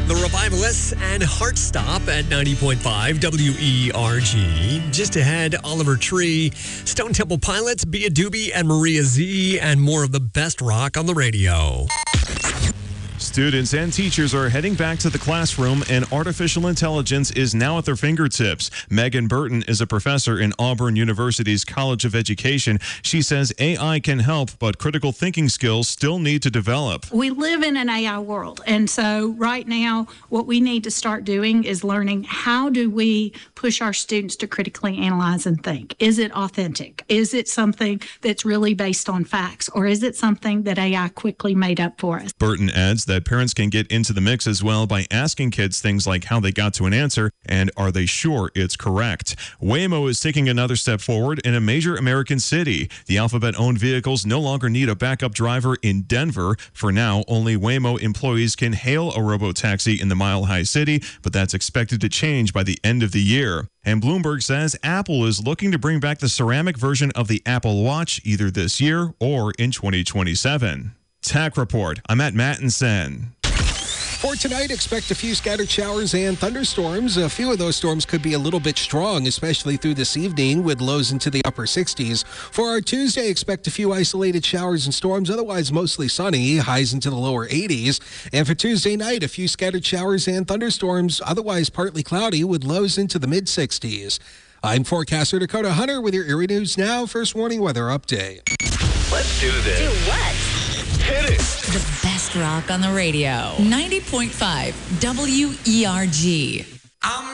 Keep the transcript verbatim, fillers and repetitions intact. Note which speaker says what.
Speaker 1: The Revivalists and Heartstop at ninety point five W E R G. Just ahead, Oliver Tree, Stone Temple Pilots, Bia Doobie, and Maria Z, and more of the best rock on the radio.
Speaker 2: Students and teachers are heading back to the classroom, and artificial intelligence is now at their fingertips. Megan Burton is a professor in Auburn University's College of Education. She says A I can help, but critical thinking skills still need to develop.
Speaker 3: We live in an A I world, and so right now what we need to start doing is learning how do we push our students to critically analyze and think. Is it authentic? Is it something that's really based on facts, or is it something that A I quickly made up for us?
Speaker 2: Burton adds that parents can get into the mix as well by asking kids things like how they got to an answer and are they sure it's correct. Waymo is taking another step forward in a major American city. The Alphabet-owned vehicles no longer need a backup driver in Denver. For now, only Waymo employees can hail a robo-taxi in the Mile High City, but that's expected to change by the end of the year. And Bloomberg says Apple is looking to bring back the ceramic version of the Apple Watch either this year or in twenty twenty-seven. Tech Report. I'm at Mattinson.
Speaker 4: For tonight, expect a few scattered showers and thunderstorms. A few of those storms could be a little bit strong, especially through this evening, with lows into the upper sixties. For our Tuesday, expect a few isolated showers and storms, otherwise mostly sunny, highs into the lower eighties. And for Tuesday night, a few scattered showers and thunderstorms, otherwise partly cloudy, with lows into the mid sixties. I'm forecaster Dakota Hunter with your Erie News Now First Warning Weather Update.
Speaker 5: Let's do this.
Speaker 6: Do what?
Speaker 5: Hit it.
Speaker 6: The best rock on the radio. ninety point five W E R G. I'm